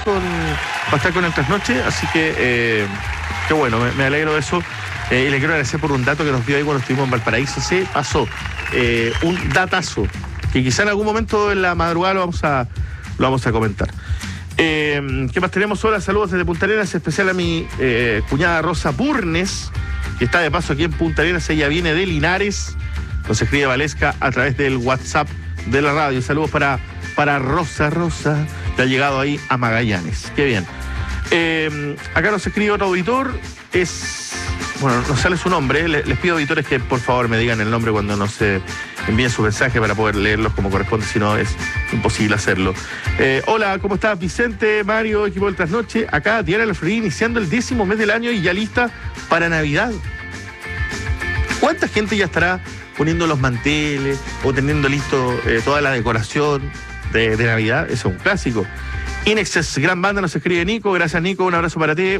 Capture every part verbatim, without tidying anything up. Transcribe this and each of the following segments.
con, va a estar con el trasnoche, así que eh, qué bueno, me, me alegro de eso. Eh, y le quiero agradecer por un dato que nos dio ahí cuando estuvimos en Valparaíso. Se pasó eh, un datazo que quizá en algún momento en la madrugada lo vamos a, lo vamos a comentar. Eh, ¿Qué más tenemos? Hola, saludos desde Punta Arenas, especial a mi eh, cuñada Rosa Burnes, que está de paso aquí en Punta Arenas. Ella viene de Linares, nos escribe Valesca a través del WhatsApp de la radio. Saludos para, para Rosa Rosa, que ha llegado ahí a Magallanes. Qué bien. Eh, acá nos escribe otro auditor, es... Bueno, no sale su nombre, les, les pido auditores que por favor me digan el nombre cuando nos eh, envíen su mensaje para poder leerlos como corresponde, si no es imposible hacerlo. Eh, hola, ¿cómo estás? Vicente, Mario, equipo del Trasnoche, acá Diana La Florida, iniciando el décimo mes del año y ya lista para Navidad. ¿Cuánta gente ya estará poniendo los manteles o teniendo listo eh, toda la decoración de, de Navidad? Eso es un clásico. Inexes, gran banda, nos escribe Nico, gracias Nico, un abrazo para ti.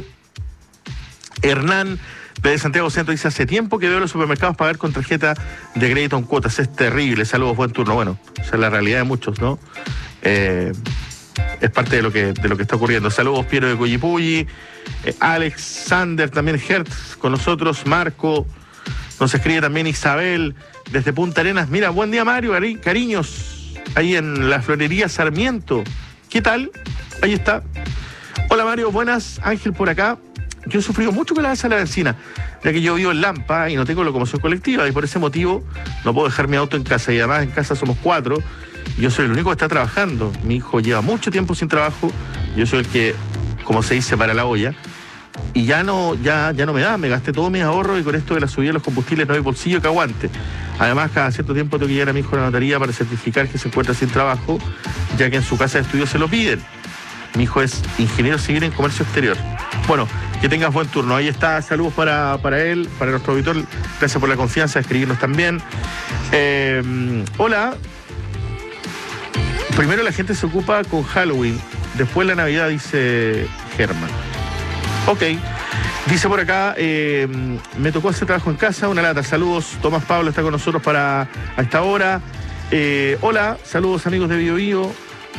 Hernán de Santiago Centro dice: hace tiempo que veo los supermercados pagar con tarjeta de crédito en cuotas, es terrible. Saludos, buen turno. Bueno, esa es la realidad de muchos, ¿no? Eh, es parte de lo que de lo que está ocurriendo. Saludos, Piero de Cuyipulli, eh, Alexander también, Hertz con nosotros, Marco, nos escribe también Isabel desde Punta Arenas. Mira, buen día Mario, cari- cariños, ahí en la florería Sarmiento. ¿Qué tal? Ahí está. Hola Mario, buenas, Ángel por acá. Yo he sufrido mucho con la alza de la benzina, ya que yo vivo en Lampa y no tengo locomoción colectiva, y por ese motivo no puedo dejar mi auto en casa, y además en casa somos cuatro, y yo soy el único que está trabajando. Mi hijo lleva mucho tiempo sin trabajo, yo soy el que, como se dice, para la olla, y ya no, ya, ya no me da, me gasté todos mis ahorros, y con esto de la subida de los combustibles no hay bolsillo que aguante. Además, cada cierto tiempo tengo que llevar a mi hijo a la notaría para certificar que se encuentra sin trabajo, ya que en su casa de estudio se lo piden. Mi hijo es ingeniero civil en comercio exterior. Bueno, que tengas buen turno. Ahí está, saludos para, para él, para nuestro auditor. Gracias por la confianza de escribirnos también. Eh, hola. Primero la gente se ocupa con Halloween, después la Navidad, dice Germán. Ok. Dice por acá, eh, me tocó hacer trabajo en casa, una lata. Saludos, Tomás Pablo está con nosotros para a esta hora. Eh, hola, saludos amigos de Bio Bio.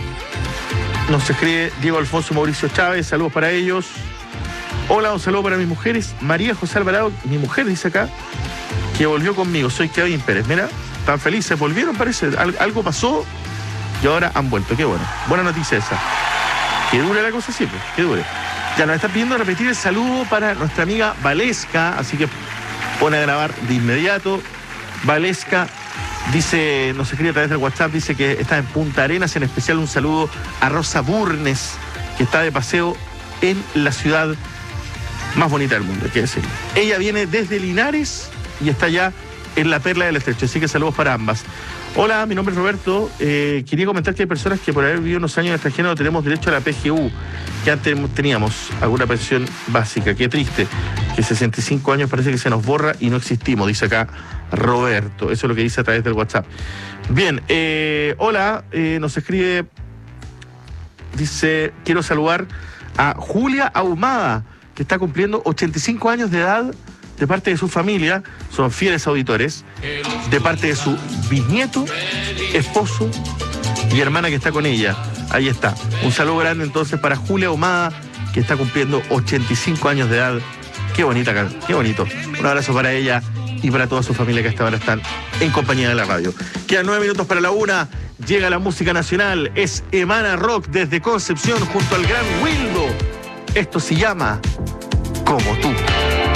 Nos escribe Diego Alfonso Mauricio Chávez, saludos para ellos. Hola, un saludo para mis mujeres. María José Alvarado, mi mujer dice acá, que volvió conmigo. Soy Kevin Pérez. Mira, tan felices, volvieron parece. Al, algo pasó y ahora han vuelto. Qué bueno. Buena noticia esa. Que dure la cosa siempre, que dure. Ya nos está pidiendo repetir el saludo para nuestra amiga Valesca, así que pone a grabar de inmediato. Valesca dice, nos escribe a través del WhatsApp, dice que está en Punta Arenas, en especial un saludo a Rosa Burnes, que está de paseo en la ciudad más bonita del mundo, hay que decirlo. Ella viene desde Linares y está ya en la Perla del Estrecho, así que saludos para ambas. Hola, mi nombre es Roberto. Eh, quería comentar que hay personas que por haber vivido unos años en el extranjero no tenemos derecho a la P G U, que antes teníamos alguna pensión básica. Qué triste, que sesenta y cinco años parece que se nos borra y no existimos, dice acá Roberto. Eso es lo que dice a través del WhatsApp. Bien, eh, hola, eh, nos escribe, dice, quiero saludar a Julia Ahumada, que está cumpliendo ochenta y cinco años de edad, de parte de su familia, son fieles auditores, de parte de su bisnieto, esposo y hermana que está con ella. Ahí está. Un saludo grande entonces para Julia Ahumada, que está cumpliendo ochenta y cinco años de edad. Qué bonita, qué bonito. Un abrazo para ella y para toda su familia que hasta ahora están en compañía de la radio. Quedan nueve minutos para la una. Llega la música nacional. Es Emana Rock desde Concepción junto al gran Wildo. Esto se llama Como Tú.